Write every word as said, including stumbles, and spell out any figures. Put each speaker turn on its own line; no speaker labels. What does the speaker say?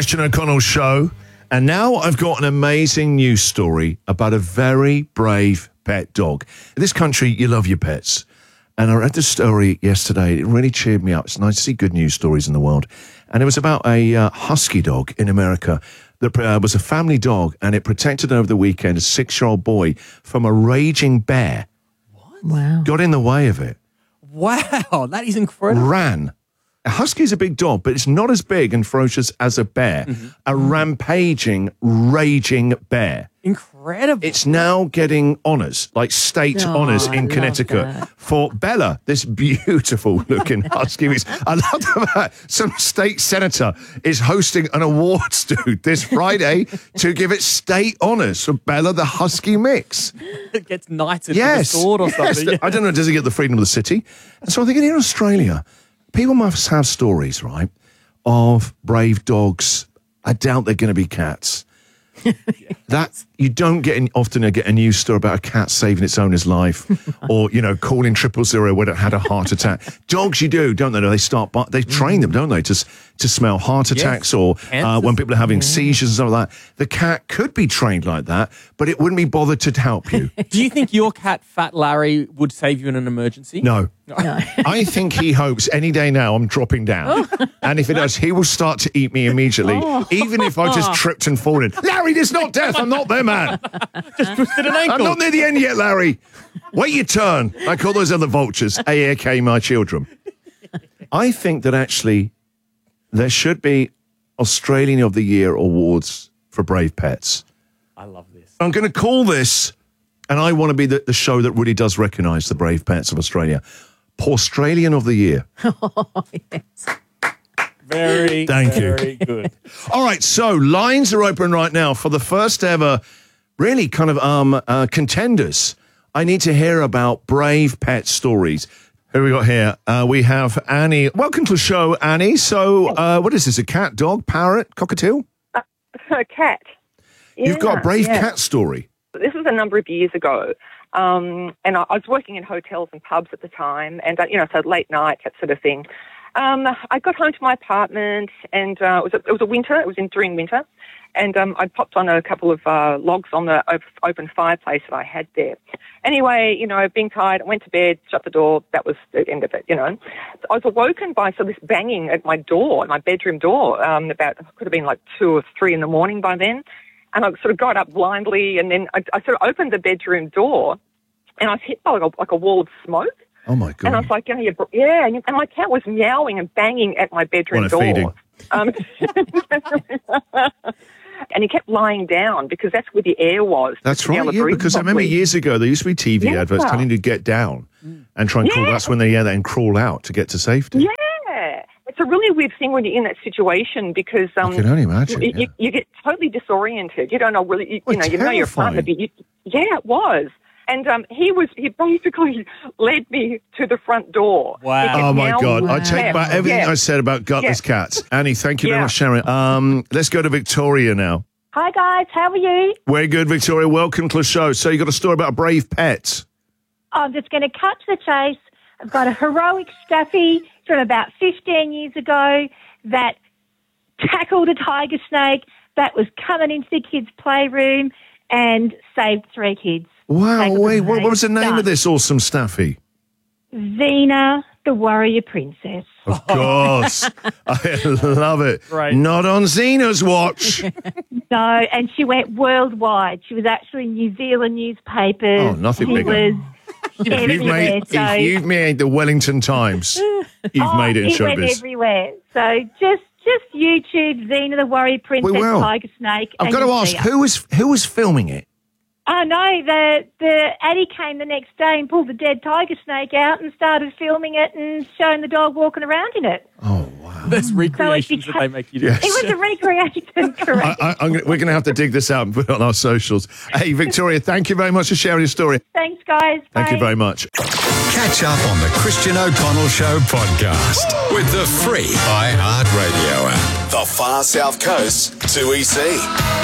Christian O'Connell Show. And now I've got an amazing news story about a very brave pet dog. In this country, you love your pets. And I read this story yesterday. It really cheered me up. It's nice to see good news stories in the world. And it was about a uh, husky dog in America that uh, was a family dog, and it protected over the weekend a six-year-old boy from a raging bear.
What? Wow.
Got in the way of it.
Wow, that is incredible.
Ran. A husky is a big dog, but it's not as big and ferocious as a bear. Mm-hmm. A rampaging, raging bear.
Incredible.
It's now getting honours, like state
Oh,
honours
I
in
love
Connecticut
that.
for Bella, this beautiful-looking husky. I love that some state senator is hosting an awards, dude, this Friday to give it state honours for Bella the husky mix.
It gets knighted
Yes,
with a sword or
yes.
something.
I don't know, does it get the freedom of the city? And so I'm thinking, in Australia, people must have stories, right, of brave dogs. I doubt they're going to be cats. That you don't get in, often get a news story about a cat saving its owner's life, or you know calling triple zero when it had a heart attack. Dogs, you do, don't they? They start, but they train them, don't they, to s- to smell heart attacks, yes. or uh, when people are having seizures and stuff like that. The cat could be trained like that, but it wouldn't be bothered to help you.
Do you think your cat, Fat Larry, would save you in an emergency?
No.
No.
I think he hopes any day now I'm dropping down. And if it does, he will start to eat me immediately,
Oh.
even if I just tripped and fallen. Larry, this is not death. I'm not there, man.
Just twisted an ankle.
I'm not near the end yet, Larry. Wait your turn. Like all those other vultures, A A K my children. I think that actually there should be Australian of the Year awards for brave pets.
I love this.
I'm going to call this, and I want to be the, the show that really does recognise the brave pets of Australia, Australian of the Year.
Oh, yes.
Very,
Thank you.
very good.
All right, so lines are open right now for the first ever, really kind of um uh, contenders. I need to hear about brave pet stories. Who we got here? Uh, we have Annie. Welcome to the show, Annie. So, uh, what is this? A cat, dog, parrot, cockatiel?
Uh, a cat. Yeah,
You've got a brave
yeah.
cat story.
This was a number of years ago, um, and I, I was working in hotels and pubs at the time, and uh, you know, so late night, that sort of thing. Um, I got home to my apartment, and uh, it was a, it was a winter. It was in during winter, and um, I popped on a couple of uh, logs on the op- open fireplace that I had there. Anyway, you know, being tired, I went to bed, shut the door. That was the end of it. You know, I was awoken by so this banging at my door, my bedroom door. Um, about could have been like two or three in the morning by then, and I sort of got up blindly, and then I, I sort of opened the bedroom door, and I was hit by like a, like a wall of smoke.
Oh, my God.
And I was like, you know, you're, yeah, and, and my cat was meowing and banging at my bedroom
What a
door.
feeding.
Um, and he kept lying down because that's where the air was.
That's
to be able
right,
to
yeah,
breathe
because I remember
properly.
years ago, there used to be T V
Yeah.
adverts telling you to get down and try and crawl.
Yeah.
That's when they hear that and crawl out to get to safety.
Yeah. It's a really weird thing when you're in that situation because um,
I can only imagine,
you,
yeah.
you, you get totally disoriented. You don't know really, you,
Well,
you know, you know your partner, but you, yeah, it was. And um, he was, he basically led me to the front door.
Wow.
He kept
Oh, my
meowing.
God. I take
Yeah.
back everything
Yeah.
I said about gutless
Yeah.
cats. Annie, thank you very
Yeah.
much, Sharon. Um, let's go to Victoria now.
Hi guys, how are you?
We're good, Victoria. Welcome to the show. So you got a story about a brave pet.
I'm just going to cut to the chase. I've got a heroic staffy from about fifteen years ago that tackled a tiger snake that was coming into the kids' playroom and saved three kids.
Wow,
Tackled
wait,
the
what, what was the
snake.
name
Done.
of this awesome staffy?
Xena, the warrior princess.
Of course. I love it.
Right.
Not on Xena's watch.
No, and she went worldwide. She was actually in New Zealand newspapers.
Oh, nothing
she
bigger.
was
If you've,
everywhere.
made,
so
if you've made the Wellington Times, you've
Oh,
made it in
it went
showbiz.
everywhere. So just just YouTube Xena the Warrior Princess
We will.
Tiger Snake.
I've
and
got to
you'll
ask,
see her.
who was who was filming it?
Oh no, the the Addy came the next day and pulled the dead tiger snake out and started filming it and showing the dog walking around in it.
Oh, wow.
There's recreations
became-
that they make you do.
Yes.
It was a recreation, correct?
I, I, I'm gonna, we're going to have to dig this out and put it on our socials. Hey, Victoria, thank you very much for sharing your story.
Thanks, guys.
Thank you
Bye.
very much.
Catch up on the Christian O'Connell Show podcast with the free iHeartRadio app.
The Far South Coast too easy.